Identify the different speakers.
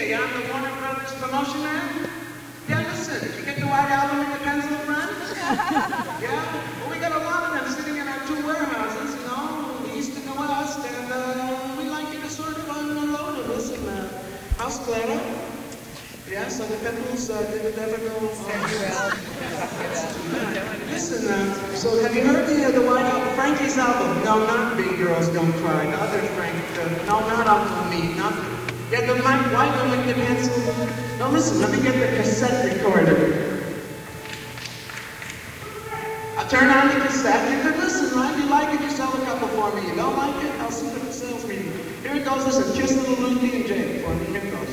Speaker 1: Hey, I'm the Warner Brothers promotion man. Yeah, listen, did you get the White Album and the Pencil Run? Yeah? Well, we got a lot of them sitting in our two warehouses, you know, the East and the West, and we'd like you to sort of unload them. Listen, how's Clara? Yeah, so the Peppers didn't ever go. Listen, so have you heard the White Album, Frankie's album? No, not Big Girls Don't Cry. The other Frank, no, not Uncle Me, not. Yeah, the Mike White one with the pencil. No, listen, let me get the cassette recorder. I'll turn on the cassette. You could listen, right? You like it, you sell a couple for me. You don't like it, I'll see what the sales meeting. Here it goes, listen, kiss little Ruthie and Jane for me. Here it goes.